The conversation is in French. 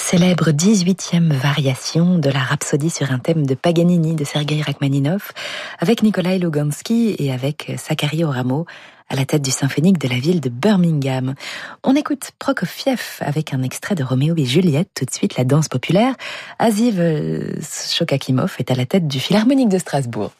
célèbre 18e variation de la Rhapsodie sur un thème de Paganini de Sergueï Rachmaninov, avec Nikolai Lugansky et avec Zacharie Oramo à la tête du symphonique de la ville de Birmingham. On écoute Prokofiev avec un extrait de Roméo et Juliette, tout de suite la danse populaire. Aziz Shokakimov est à la tête du Philharmonique de Strasbourg.